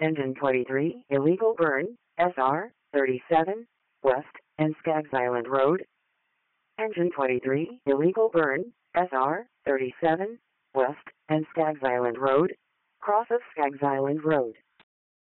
Engine 23, illegal burn, SR 37, West and Skaggs Island Road. Engine 23, illegal burn, SR 37, West and Skaggs Island Road, cross of Skaggs Island Road.